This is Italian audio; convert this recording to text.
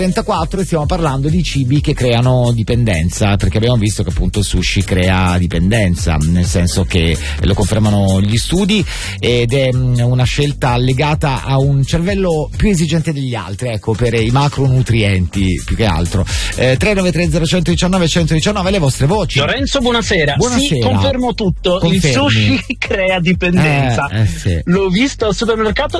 34 e stiamo parlando di cibi che creano dipendenza, perché abbiamo visto che appunto il sushi crea dipendenza, nel senso che lo confermano gli studi, ed è una scelta legata a un cervello più esigente degli altri, ecco, per i macronutrienti più che altro. 393 0119 119 le vostre voci. Lorenzo, buonasera. Buonasera. Sì, confermo tutto. Confermi. Il sushi crea dipendenza. Sì. L'ho visto al supermercato